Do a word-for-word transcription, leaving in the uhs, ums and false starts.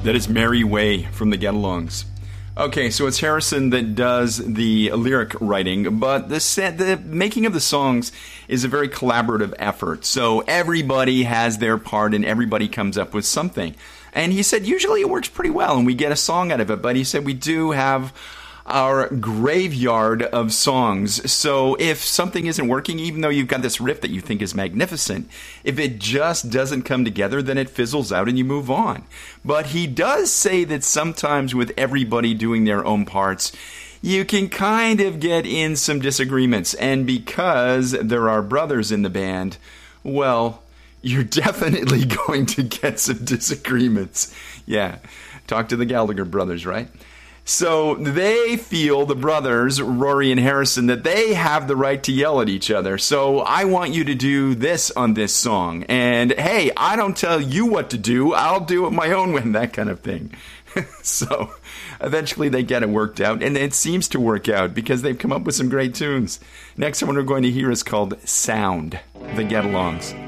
That is Mary Way from the Get-Alongs. Okay, so it's Harrison that does the lyric writing, but the set, the making of the songs is a very collaborative effort. So everybody has their part and everybody comes up with something. And he said usually it works pretty well and we get a song out of it, but he said we do have our graveyard of songs. So if something isn't working, even though you've got this riff that you think is magnificent, if it just doesn't come together, then it fizzles out and you move on. But he does say that sometimes with everybody doing their own parts, you can kind of get in some disagreements. And because there are brothers in the band, well, you're definitely going to get some disagreements. Yeah, talk to the Gallagher brothers, right? So they feel, the brothers, Rory and Harrison, that they have the right to yell at each other. So I want you to do this on this song. And hey, I don't tell you what to do. I'll do it my own way, that kind of thing. So eventually they get it worked out. And it seems to work out because they've come up with some great tunes. Next one we're going to hear is called Sound, the Get-Alongs.